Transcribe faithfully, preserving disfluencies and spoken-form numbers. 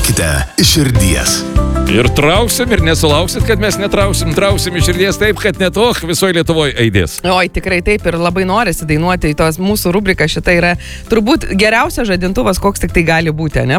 traukite iš širdies. Ir trauksim, ir nesulauksit, kad mes netrauksim, trauksim iš širdies taip, kad net oh, visoje Lietuvoje aidės. Oi, tikrai taip, ir labai norisi dainuoti, tos mūsų rubrika šita yra turbūt geriausias žadintuvas, koks tik tai gali būti, ne?